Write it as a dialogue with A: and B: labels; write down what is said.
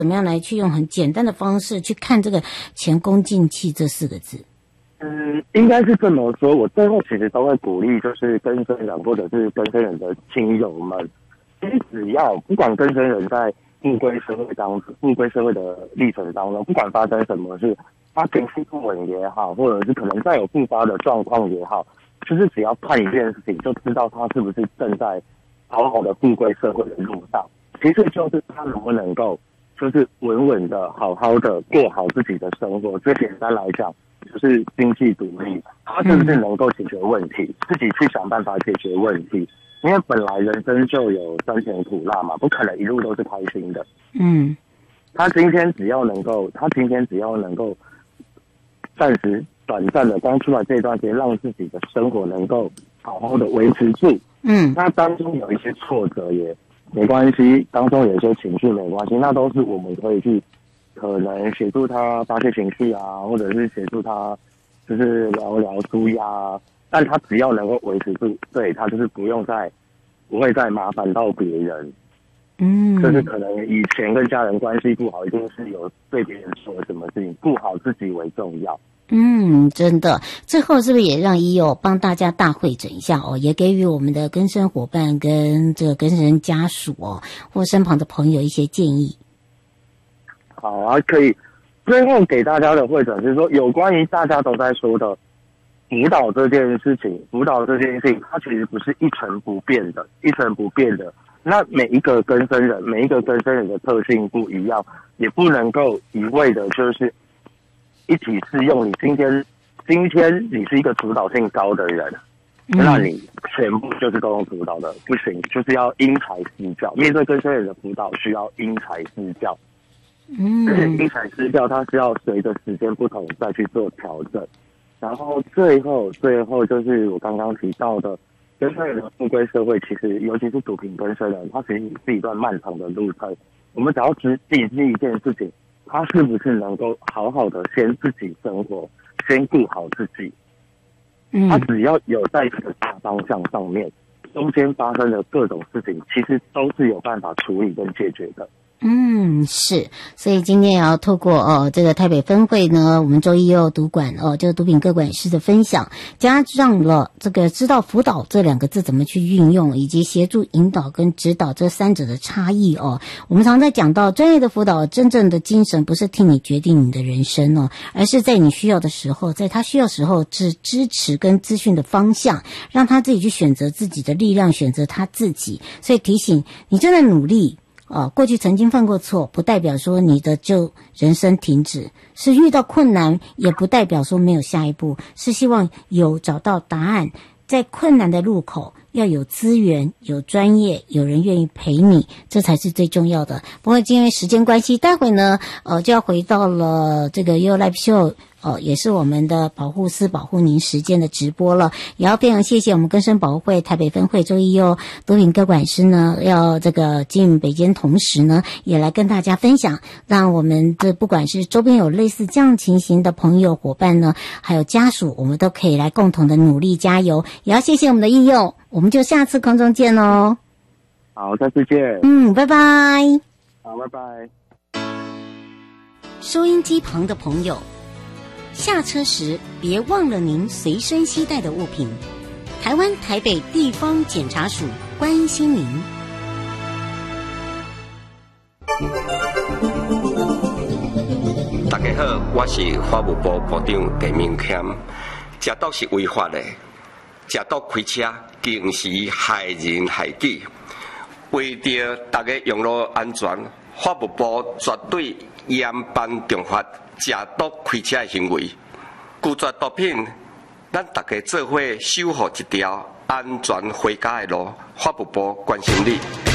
A: 怎么样来去用很简单的方式去看这个前功尽弃这4个字？
B: 应该是这么说。我最后其实都会鼓励，就是更生人或者是更生人的亲友们，其实只要不管更生人在复归社会的历程当中，不管发生什么事，他情绪不稳也好，或者是可能再有复发的状况也好，就是只要看一件事情，就知道他是不是正在好好的复归社会的路上。其实就是他能不能够，就是稳稳的、好好的过好自己的生活。最简单来讲，就是经济独立，他是不是能够解决问题，自己去想办法解决问题。因为本来人生就有酸甜苦辣嘛，不可能一路都是开心的。他今天只要能够暂时短暂的刚出来这段时间，让自己的生活能够好好的维持住。那当中有一些挫折也没关系，当中有一些情绪没关系，那都是我们可以去可能协助他发泄情绪啊，或者是协助他就是聊聊舒压，但他只要能够维持住，对，他就是不会再麻烦到别人。就是可能以前跟家人关系不好，一定是有对别人做了什么事情，顾好自己为重要。
A: 真的。最后是不是也让一佑帮大家大会诊一下哦，也给予我们的更生伙伴跟这个更生人家属哦，或身旁的朋友一些建议？
B: 好啊，可以。最后给大家的会诊是说，有关于大家都在说的辅导这件事情，它其实不是一成不变的。那每一个更生人的特性不一样，也不能够一味的就是一起适用。你今天你是一个主导性高的人，那你全部就是都用主导的，不行，就是要因材施教。面对更生人的辅导，需要因材施教。而且因材施教，它是要随着时间不同再去做调整。然后最后就是我刚刚提到的，更生人的复归社会，其实尤其是毒品更生人，它其实是一段漫长的路程。我们只要只记一件事情，他是不是能够好好的先自己生活，先顾好自己。他只要有在这个大方向上面，中间发生的各种事情，其实都是有办法处理跟解决的。
A: 是，所以今天也要透过这个台北分会呢，我们周一佑毒管这个毒品各管师的分享，加上了这个知道辅导这2个字怎么去运用，以及协助引导跟指导这3者的差异我们常在讲到专业的辅导，真正的精神不是替你决定你的人生而是在你需要的时候，在他需要的时候是支持跟资讯的方向，让他自己去选择自己的力量，选择他自己。所以提醒你正在努力。过去曾经犯过错，不代表说你的就人生停止，是遇到困难，也不代表说没有下一步，是希望有找到答案，在困难的路口要有资源，有专业，有人愿意陪你，这才是最重要的。不过因为时间关系，待会呢就要回到了这个悠悠 Live Show也是我们的保护司保护您时间的直播了，也要非常谢谢我们更生保护会台北分会周一佑毒品各管师呢，要这个进北监，同时呢也来跟大家分享，让我们的不管是周边有类似这样情形的朋友伙伴呢，还有家属，我们都可以来共同的努力加油。也要谢谢我们的义佑，我们就下次空中见哦。
B: 好，下次见。
A: 拜拜。
B: 好，拜拜。
A: 收音机旁的朋友，下车时别忘了您随身携带的物品。台湾台北地方检察署关心您。
C: 大家好，我是法务部部长陈明谦。食毒是违法的，食毒开车更是害人害己。为着大家用路安全，法务部绝对严办重罚食毒开车的行为。拒绝毒品，咱大家做伙守护一条安全回家的路。法务部关心你。